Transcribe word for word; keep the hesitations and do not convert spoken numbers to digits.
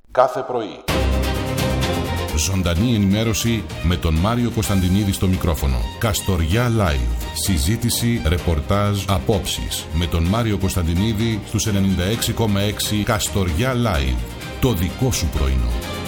κάθε πρωί. Ζωντανή ενημέρωση με τον Μάριο Κωνσταντινίδη στο μικρόφωνο. Καστοριά Live. Συζήτηση, ρεπορτάζ, απόψεις. Με τον Μάριο Κωνσταντινίδη στους ενενήντα έξι κόμμα έξι Καστοριά Live. Το δικό σου πρωινό.